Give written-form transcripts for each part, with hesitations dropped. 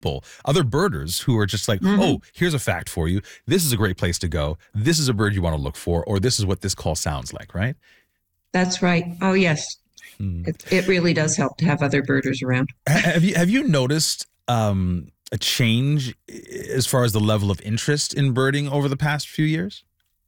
people, other birders who are just like, oh, here's a fact for you. This is a great place to go. This is a bird you want to look for, or this is what this call sounds like, right? That's right. Oh, yes. It really does help to have other birders around. Have you noticed a change as far as the level of interest in birding over the past few years?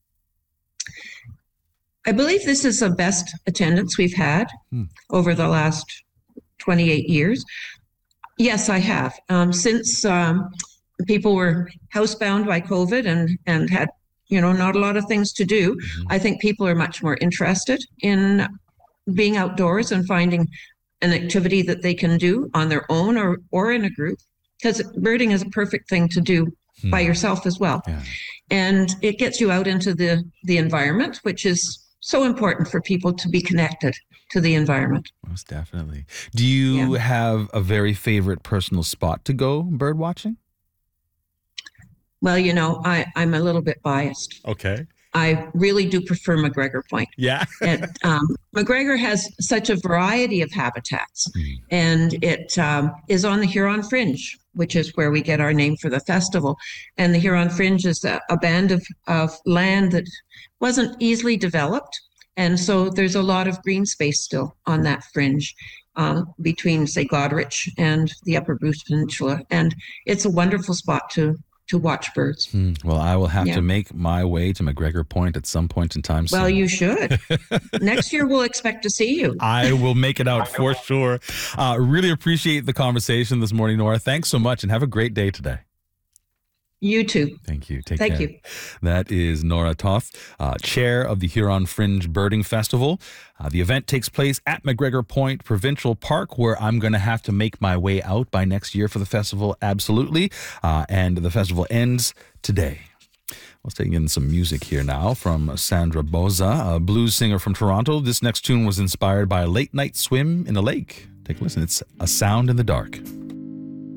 I believe this is the best attendance we've had over the last 28 years. Yes, I have. Since people were housebound by COVID and had, not a lot of things to do, I think people are much more interested in being outdoors and finding an activity that they can do on their own or in a group, because birding is a perfect thing to do by yourself as well. Yeah. And it gets you out into the environment, which is so important for people to be connected to the environment. Most definitely. Do you have a very favorite personal spot to go bird watching? Well, I'm a little bit biased. Okay. I really do prefer McGregor Point. Yeah. McGregor has such a variety of habitats, and it is on the Huron Fringe, which is where we get our name for the festival. And the Huron Fringe is a band of land that wasn't easily developed. And so there's a lot of green space still on that fringe between, say, Goderich and the Upper Bruce Peninsula. And it's a wonderful spot to watch birds. Well, I will have to make my way to McGregor Point at some point in time soon. Well, you should. Next year, we'll expect to see you. I will make it out for sure. Really appreciate the conversation this morning, Nora. Thanks so much, and have a great day today. You too. Thank you. Take care. Thank you. That is Nora Toth, chair of the Huron Fringe Birding Festival. The event takes place at McGregor Point Provincial Park, where I'm going to have to make my way out by next year for the festival. Absolutely. And the festival ends today. Let's take in some music here now from Sandra Boza, a blues singer from Toronto. This next tune was inspired by a late night swim in a lake. Take a listen. It's A Sound in the Dark.